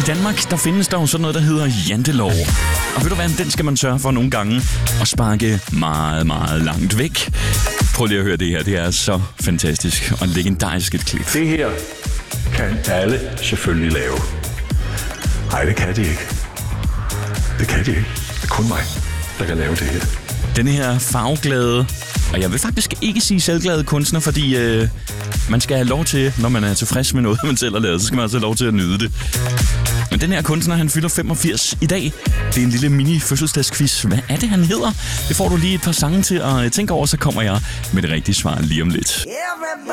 Danmark, der findes der jo sådan noget, der hedder jantelov. Og ved du hvad, den skal man sørge for nogle gange at sparke meget, meget langt væk. Prøv lige at høre det her. Det er så fantastisk og legendarisk et klip. Det her kan alle selvfølgelig lave. Nej, det kan de ikke. Det kan de ikke. Det er kun mig, der kan lave det her. Denne her farveglade, og jeg vil faktisk ikke sige selvglade kunstner, fordi man skal have lov til, når man er tilfreds med noget, man selv har lavet, så skal man altså have lov til at nyde det. Men den her kunstner, han fylder 85 i dag. Det er en lille mini-fødselsdagsquiz. Hvad er det, han hedder? Det får du lige et par sange til at tænke over, så kommer jeg med det rigtige svar lige om lidt.